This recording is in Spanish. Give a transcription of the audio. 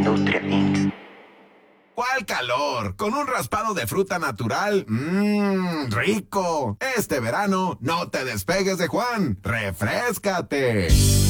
Industria Inc. ¿Cuál calor? Con un raspado de fruta natural. ¡Rico! Este verano no te despegues de Juan. ¡Refréscate!